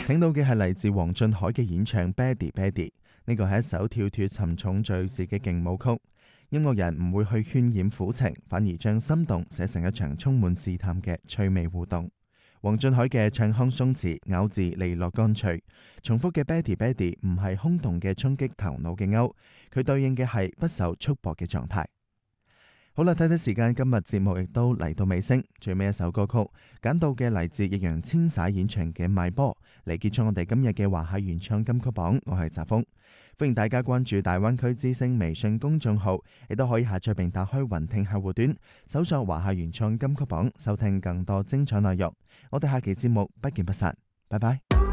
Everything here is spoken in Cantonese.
聽到嘅係嚟自黃俊凱嘅演唱《Baddie Baddie》，呢個係一首跳脫沉重敘事嘅勁舞曲。音樂人唔會去渲染苦情，反而將心動寫成一場充滿試探嘅趣味互動。黃俊凱嘅唱腔鬆弛，咬字利落乾脆，重複嘅 Baddie Baddie 唔係空洞嘅衝擊頭腦嘅勾，佢對應嘅係不受束縛嘅狀態。好啦，睇睇時間，今日節目亦都嚟到尾聲，最尾一首歌曲揀到嘅嚟自易烊千璽演唱嘅《賣波》，嚟結束我哋今日嘅華夏原創金曲榜。我係澤峰，歡迎大家關注大灣區之聲微信公眾號，亦都可以下載並打開雲聽客戶端，搜索華夏原創金曲榜，收聽更多精彩內容。我哋下期節目不見不散，拜拜。